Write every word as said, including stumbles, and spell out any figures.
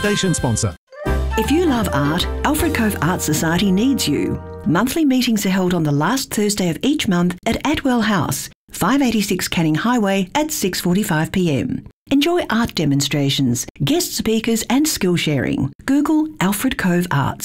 station sponsor. If you love art, Alfred Cove Art Society needs you. Monthly meetings are held on the last Thursday of each month at Atwell House, five eighty-six Canning Highway at six forty-five p m. Enjoy art demonstrations, guest speakers and skill sharing. Google Alfred Cove Arts.